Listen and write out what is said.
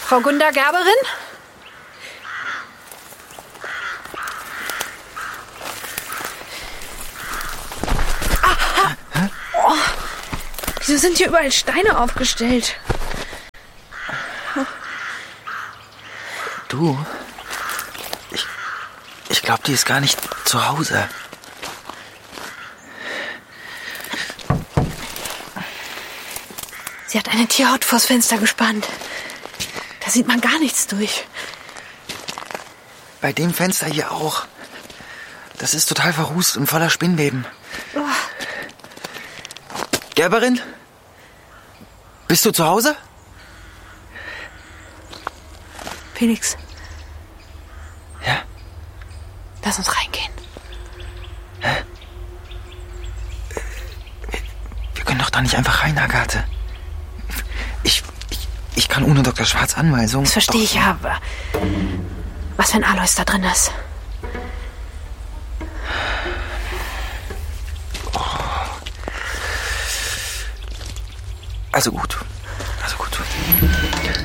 Frau Gunda Gerberin? Oh, wieso sind hier überall Steine aufgestellt? Du, ich glaube, die ist gar nicht zu Hause. Sie hat eine Tierhaut vors Fenster gespannt. Da sieht man gar nichts durch. Bei dem Fenster hier auch. Das ist total verrußt und voller Spinnweben. Oh. Gerberin? Bist du zu Hause? Felix. Ja? Lass uns reingehen. Hä? Wir können doch da nicht einfach rein, Agathe. Ich kann ohne Dr. Schwarz Anweisung... Das verstehe ich ja, aber... Was, wenn Alois da drin ist? Also gut.